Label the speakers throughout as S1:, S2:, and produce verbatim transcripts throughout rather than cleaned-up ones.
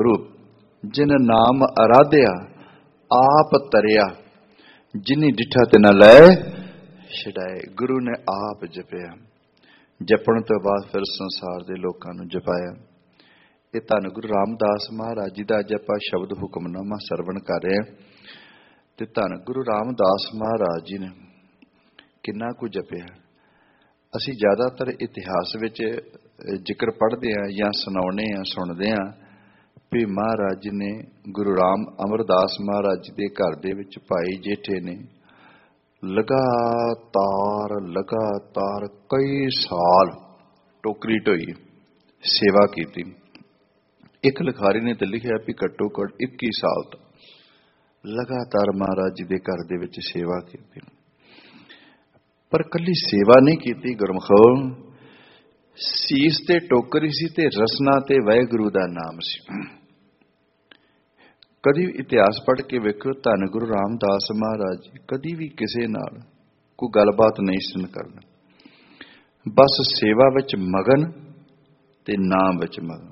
S1: ਗੁਰੂ ਜਿਨ ਨਾਮ ਅਰਾਧਿਆ ਆਪ ਤਰਿਆ, ਜਿਨੀ ਡਿਠਾ ਤੇ ਨਾ ਲੈ ਛਡਾਏ। ਗੁਰੂ ਨੇ ਆਪ ਜਪਿਆ, ਜਪਣ ਤੋਂ ਬਾਅਦ ਫਿਰ ਸੰਸਾਰ ਦੇ ਲੋਕਾਂ ਨੂੰ ਜਪਾਇਆ। ਇਹ ਧੰਨ ਗੁਰੂ ਰਾਮਦਾਸ ਮਹਾਰਾਜ ਜੀ ਦਾ ਅੱਜ ਆਪਾਂ ਸ਼ਬਦ ਹੁਕਮਨਾਮਾ ਸਰਵਣ ਕਰ ਰਹੇ ਹਾਂ। ਤੇ ਧੰਨ ਗੁਰੂ ਰਾਮਦਾਸ ਮਹਾਰਾਜ ਜੀ ਨੇ ਕਿੰਨਾ ਕੁ ਜਪਿਆ। ਅਸੀਂ ਜ਼ਿਆਦਾਤਰ ਇਤਿਹਾਸ ਵਿੱਚ ਜ਼ਿਕਰ ਪੜ੍ਹਦੇ ਹਾਂ ਜਾਂ ਸੁਣਾਉਂਦੇ ਹਾਂ, ਸੁਣਦੇ ਹਾਂ ਵੀ ਮਹਾਰਾਜ ਜੀ ਨੇ ਗੁਰੂ ਰਾਮ ਅਮਰਦਾਸ ਮਹਾਰਾਜ ਜੀ ਦੇ ਘਰ ਦੇ ਵਿੱਚ ਭਾਈ ਜੇਠੇ ਨੇ ਲਗਾਤਾਰ ਲਗਾਤਾਰ ਕਈ ਸਾਲ ਟੋਕਰੀ ਢੋਈ ਸੇਵਾ ਕੀਤੀ। ਇੱਕ ਲਿਖਾਰੀ ਨੇ ਤਾਂ ਲਿਖਿਆ ਵੀ ਘੱਟੋ ਘੱਟ ਇੱਕੀ ਸਾਲ ਤੋਂ ਲਗਾਤਾਰ ਮਹਾਰਾਜ ਜੀ ਦੇ ਘਰ ਦੇ ਵਿੱਚ ਸੇਵਾ ਕੀਤੀ। ਪਰ ਕੱਲੀ ਸੇਵਾ ਨਹੀਂ ਕੀਤੀ ਗੁਰਮਖੋ, ਸੀਸ ਤੇ ਟੋਕਰੀ ਸੀ ਤੇ ਰਸਨਾ ਤੇ ਵਾਹਿਗੁਰੂ ਦਾ ਨਾਮ ਸੀ। ਕਦੀ ਇਤਿਹਾਸ ਪੜ੍ਹ ਕੇ ਵੇਖੋ, ਧੰਨ ਗੁਰੂ ਰਾਮਦਾਸ ਮਹਾਰਾਜ ਜੀ ਕਦੀ ਵੀ ਕਿਸੇ ਨਾਲ ਕੋਈ ਗੱਲਬਾਤ ਨਹੀਂ ਸਨ ਕਰਨਾ, ਬਸ ਸੇਵਾ ਵਿੱਚ ਮਗਨ ਤੇ ਨਾਮ ਵਿੱਚ ਮਗਨ।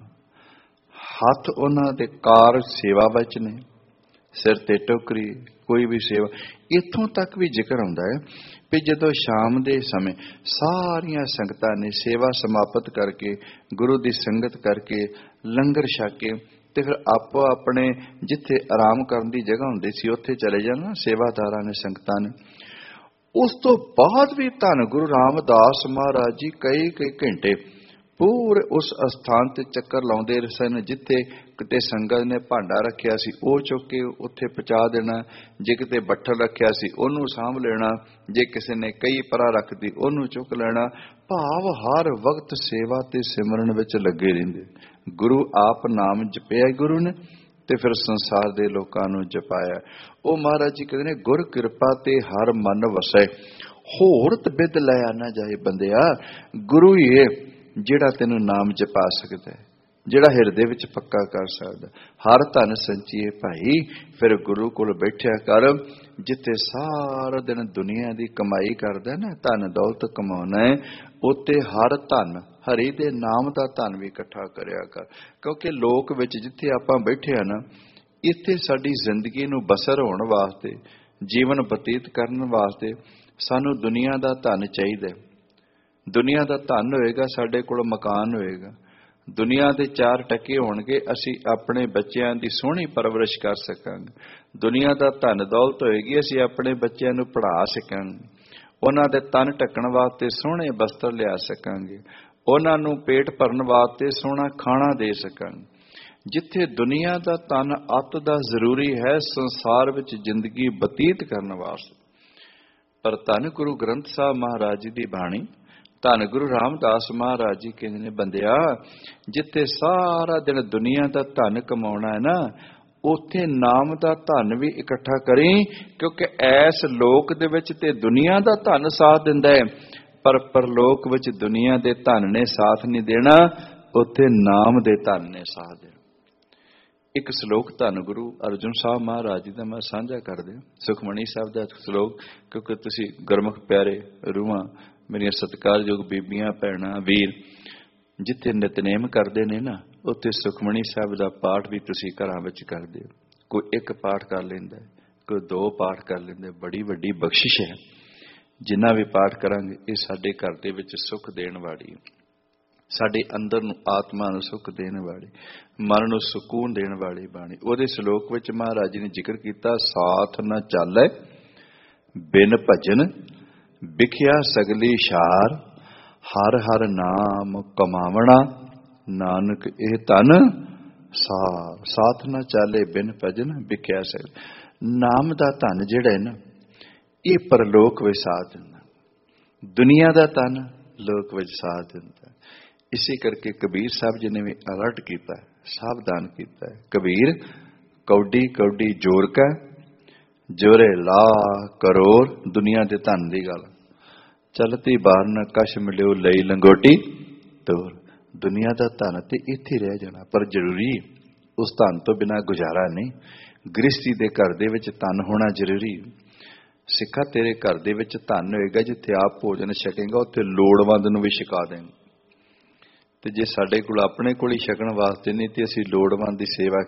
S1: ਹੱਥ ਉਹਨਾਂ ਦੇ ਕਾਰ ਸੇਵਾ ਵਿੱਚ ਨੇ, ਸਿਰ ਤੇ ਟੋਕਰੀ, ਕੋਈ ਵੀ ਸੇਵਾ। ਇੱਥੋਂ ਤੱਕ ਵੀ ਜ਼ਿਕਰ ਆਉਂਦਾ ਹੈ ਵੀ ਜਦੋਂ ਸ਼ਾਮ ਦੇ ਸਮੇਂ ਸਾਰੀਆਂ ਸੰਗਤਾਂ ਨੇ ਸੇਵਾ ਸਮਾਪਤ ਕਰਕੇ ਗੁਰੂ ਦੀ ਸੰਗਤ ਕਰਕੇ ਲੰਗਰ ਛਕ ਕੇ ਤੇ ਫਿਰ ਆਪੋ ਆਪਣੇ ਜਿੱਥੇ ਆਰਾਮ ਕਰਨ ਦੀ ਜਗ੍ਹਾ ਹੁੰਦੀ ਸੀ ਉੱਥੇ ਚਲੇ ਜਾਣਾ ਸੇਵਾਦਾਰਾਂ ਨੇ, ਸੰਗਤਾਂ ਨੇ। ਉਸ ਤੋਂ ਬਾਅਦ ਵੀ ਧੰਨ ਗੁਰੂ ਰਾਮਦਾਸ ਮਹਾਰਾਜ ਜੀ ਕਈ ਕਈ ਘੰਟੇ ਪੂਰੇ ਉਸ ਅਸਥਾਨ ਤੇ ਚੱਕਰ ਲਾਉਂਦੇ ਸਨ। ਜਿੱਥੇ ਕਿਤੇ ਸੰਗਤ ਨੇ ਭਾਂਡਾ ਰੱਖਿਆ ਸੀ ਉਹ ਚੁੱਕ ਕੇ ਉੱਥੇ ਪਹੁੰਚਾ ਦੇਣਾ, ਜੇ ਕਿਤੇ ਬੱਠਲ ਰੱਖਿਆ ਸੀ ਉਹਨੂੰ ਸਾਂਭ ਲੈਣਾ, ਜੇ ਕਿਸੇ ਨੇ ਕਈ ਪਰਾ ਰੱਖਦੀ ਉਹਨੂੰ ਚੁੱਕ ਲੈਣਾ। ਭਾਵ ਹਰ ਵਕਤ ਸੇਵਾ ਤੇ ਸਿਮਰਨ ਵਿੱਚ ਲੱਗੇ ਰਹਿੰਦੇ। ਗੁਰੂ ਆਪ ਨਾਮ ਜਪਿਆ ਗੁਰੂ ਨੇ ਤੇ ਫਿਰ ਸੰਸਾਰ ਦੇ ਲੋਕਾਂ ਨੂੰ ਜਪਾਇਆ। ਉਹ ਮਹਾਰਾਜ ਜੀ ਕਹਿੰਦੇ ਨੇ ਗੁਰ ਕਿਰਪਾ ਤੇ ਹਰ ਮਨ ਵਸੈ, ਹੋਰ ਤਬਿਦ ਲਿਆ ਨਾ ਜਾਏ ਬੰਦਿਆ। ਗੁਰੂ ਹੀ ਹੈ ਜਿਹੜਾ ਤੈਨੂੰ ਨਾਮ ਜਪਾ ਸਕਦਾ, ਜਿਹੜਾ ਹਿਰਦੇ ਵਿੱਚ ਪੱਕਾ ਕਰ ਸਕਦਾ। ਹਰ ਧਨ ਸੰਚੀਏ ਭਾਈ, ਫਿਰ ਗੁਰੂ ਕੋਲ ਬੈਠਿਆ ਕਰ। ਜਿੱਥੇ ਸਾਰਾ ਦਿਨ ਦੁਨੀਆ ਦੀ ਕਮਾਈ ਕਰਦਾ ਨਾ, ਧਨ ਦੌਲਤ ਕਮਾਉਣਾ ਹੈ, ਉੱਥੇ ਹਰ ਧਨ ਹਰੀ ਦੇ ਨਾਮ ਦਾ ਧਨ ਵੀ ਇਕੱਠਾ ਕਰਿਆ ਕਰ। ਕਿਉਂਕਿ ਲੋਕ ਵਿੱਚ ਜਿੱਥੇ ਆਪਾਂ ਬੈਠੇ ਆ ਨਾ, ਇੱਥੇ ਸਾਡੀ ਜ਼ਿੰਦਗੀ ਨੂੰ ਬਸਰ ਹੋਣ ਵਾਸਤੇ, ਜੀਵਨ ਬਤੀਤ ਕਰਨ ਵਾਸਤੇ ਸਾਨੂੰ ਦੁਨੀਆ ਦਾ ਧਨ ਚਾਹੀਦਾ। ਦੁਨੀਆ ਦਾ ਧਨ ਹੋਏਗਾ, ਸਾਡੇ ਕੋਲ ਮਕਾਨ ਹੋਏਗਾ, ਦੁਨੀਆ ਦੇ ਚਾਰ ਟਕੇ ਹੋਣਗੇ, ਅਸੀਂ ਆਪਣੇ ਬੱਚਿਆਂ ਦੀ ਸੋਹਣੀ ਪਰਵਰਿਸ਼ ਕਰ ਸਕਾਂਗੇ। ਦੁਨੀਆ ਦਾ ਧਨ ਦੌਲਤ ਹੋਏਗੀ, ਅਸੀਂ ਆਪਣੇ ਬੱਚਿਆਂ ਨੂੰ ਪੜ੍ਹਾ ਸਕਾਂਗੇ, ਉਹਨਾਂ ਦੇ ਤਨ ਢੱਕਣ ਵਾਸਤੇ ਸੋਹਣੇ ਬਸਤਰ ਲਿਆ ਸਕਾਂਗੇ, ਉਹਨਾਂ ਨੂੰ ਪੇਟ ਭਰਨ ਵਾਸਤੇ ਸੋਹਣਾ ਖਾਣਾ ਦੇ ਸਕਾਂਗੇ। ਜਿੱਥੇ ਦੁਨੀਆ ਦਾ ਧਨ ਅੱਤ ਦਾ ਜ਼ਰੂਰੀ ਹੈ ਸੰਸਾਰ ਵਿੱਚ ਜ਼ਿੰਦਗੀ ਬਤੀਤ ਕਰਨ ਵਾਸਤੇ। ਪਰ ਧੰਨ ਗੁਰੂ ਗ੍ਰੰਥ ਸਾਹਿਬ ਮਹਾਰਾਜ ਜੀ ਦੀ ਬਾਣੀ, ਧੰਨ ਗੁਰੂ ਰਾਮਦਾਸ ਮਹਾਰਾਜ ਜੀ ਕਹਿੰਦੇ ਨੇ ਬੰਦਿਆ, ਜਿੱਥੇ ਸਾਰਾ ਦਿਨ ਦੁਨੀਆ ਦਾ ਧਨ ਕਮਾਉਣਾ ਹੈ ਨਾ, ਉੱਥੇ ਨਾਮ ਦਾ ਧਨ ਵੀ ਇਕੱਠਾ ਕਰੀ। ਕਿਉਂਕਿ ਐਸ ਲੋਕ ਦੇ ਵਿੱਚ ਤੇ ਦੁਨੀਆ ਦਾ ਧਨ ਸਾਥ ਦਿੰਦਾ ਹੈ, ਪਰ ਪਰਲੋਕ ਵਿੱਚ ਦੁਨੀਆ ਦੇ ਧਨ ਨੇ ਸਾਥ ਨਹੀਂ ਦੇਣਾ, ਉੱਥੇ ਨਾਮ ਦੇ ਧਨ ਨੇ ਸਾਥ ਦੇਣਾ। ਇੱਕ ਸ਼ਲੋਕ ਧੰਨ ਗੁਰੂ ਅਰਜਨ ਸਾਹਿਬ ਮਹਾਰਾਜ ਜੀ ਦਾ ਮੈਂ ਸਾਂਝਾ ਕਰ ਦਿਆਂ, ਸੁਖਮਣੀ ਸਾਹਿਬ ਦਾ ਸ਼ਲੋਕ। ਕਿਉਂਕਿ ਤੁਸੀਂ ਗੁਰਮੁਖ ਪਿਆਰੇ ਰੂਹਾਂ, ਮੇਰੀਆਂ ਸਤਿਕਾਰਯੋਗ ਬੀਬੀਆਂ, ਭੈਣਾਂ, ਵੀਰ, ਜਿੱਥੇ ਨਿਤਨੇਮ ਕਰਦੇ ਨੇ ਨਾ, ਉੱਥੇ ਸੁਖਮਣੀ ਸਾਹਿਬ ਦਾ ਪਾਠ ਵੀ ਤੁਸੀਂ ਘਰਾਂ ਵਿੱਚ ਕਰਦੇ ਹੋ। ਕੋਈ ਇੱਕ ਪਾਠ ਕਰ ਲੈਂਦਾ, ਕੋਈ ਦੋ ਪਾਠ ਕਰ ਲੈਂਦਾ, ਬੜੀ ਵੱਡੀ ਬਖਸ਼ਿਸ਼ ਹੈ। ਜਿੰਨਾ ਵੀ ਪਾਠ ਕਰਾਂਗੇ ਇਹ ਸਾਡੇ ਘਰ ਦੇ ਵਿੱਚ ਸੁੱਖ ਦੇਣ ਵਾਲੀ, ਸਾਡੇ ਅੰਦਰ ਨੂੰ ਆਤਮਾ ਨੂੰ ਸੁੱਖ ਦੇਣ ਵਾਲੀ, ਮਨ ਨੂੰ ਸਕੂਨ ਦੇਣ ਵਾਲੀ ਬਾਣੀ। ਉਹਦੇ ਸ਼ਲੋਕ ਵਿੱਚ ਮਹਾਰਾਜ ਜੀ ਨੇ ਜ਼ਿਕਰ ਕੀਤਾ, ਸਾਥ ਨਾ ਚਾਲੇ ਬਿਨ ਭਜਨ ਵਿਖਿਆ ਸਗਲੀ ਸ਼ਾਰ, ਹਰ ਹਰ ਨਾਮ ਕਮਾਵਣਾ ਨਾਨਕ ਇਹ ਧਨ ਸਾਰ। ਸਾਥ ਨਾ ਚਾਲੇ ਬਿਨ ਭਜਨ ਵਿਖਿਆ ਸਗਲੀ, ਨਾਮ ਦਾ ਧਨ ਜਿਹੜਾ ਹੈ ਨਾ, ਇਹ ਪਰਲੋਕ ਵਿੱਚ ਸਾਥ ਦਿੰਦਾ, ਦੁਨੀਆ ਦਾ ਧਨ ਲੋਕ ਵਿੱਚ ਸਾਥ ਦਿੰਦਾ। ਇਸੇ ਕਰਕੇ ਕਬੀਰ ਸਾਹਿਬ ਜੀ ਨੇ ਵੀ ਅਲਰਟ ਕੀਤਾ, ਸਾਵਧਾਨ ਕੀਤਾ। ਕਬੀਰ ਕੌਡੀ ਕੌਡੀ ਜੋਰ ਕਾ, ਜੋਰੇ ਲਾ ਕਰੋੜ। ਦੁਨੀਆ ਦੇ ਧਨ ਦੀ ਗੱਲ, ਚਲਤੀ ਬਾਹਰ ਨਾ ਕਸ਼ ਮਿਲਿਓ ਲਈ ਲੰਗੋਟੀ ਤੋਰ। ਦੁਨੀਆ ਦਾ ਧਨ ਤੇ ਇੱਥੇ ਰਹਿ ਜਾਣਾ, ਪਰ ਜ਼ਰੂਰੀ ਉਸ ਧਨ ਤੋਂ ਬਿਨਾਂ ਗੁਜ਼ਾਰਾ ਨਹੀਂ। ਗ੍ਰਸਤੀ ਦੇ ਘਰ ਦੇ ਵਿੱਚ ਧਨ ਹੋਣਾ ਜ਼ਰੂਰੀ। ਸਿੱਖਾ ਤੇਰੇ ਘਰ ਦੇ ਵਿੱਚ ਧਨ ਹੋਏਗਾ, ਜਿੱਥੇ ਆਪ ਭੋਜਨ ਛਕੇਗਾ ਉੱਥੇ ਲੋੜਵੰਦ ਨੂੰ ਵੀ ਛਕਾ ਦੇਂਗੇ। ਤੇ ਜੇ ਸਾਡੇ ਕੋਲ ਆਪਣੇ ਕੋਲ ਹੀ ਛਕਣ ਵਾਸਤੇ ਨਹੀਂ ਤੇ ਅਸੀਂ ਲੋੜਵੰਦ ਦੀ ਸੇਵਾ